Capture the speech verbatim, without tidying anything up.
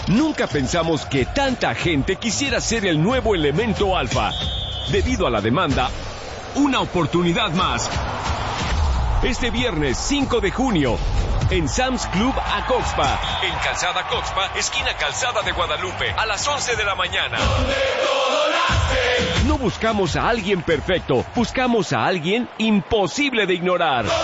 Nunca pensamos que tanta gente quisiera ser el nuevo elemento alfa. Debido a la demanda, una oportunidad más. Este viernes cinco de junio, en Sam's Club Acoxpa, en Calzada Acoxpa, esquina Calzada de Guadalupe, a las once de la mañana. No buscamos a alguien perfecto, buscamos a alguien imposible de ignorar.